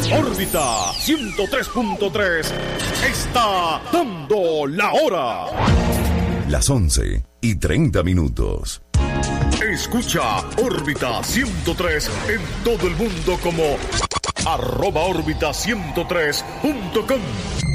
Órbita 103.3 está dando la hora. Las 11:30. Escucha Órbita 103 en todo el mundo como @órbita103.com.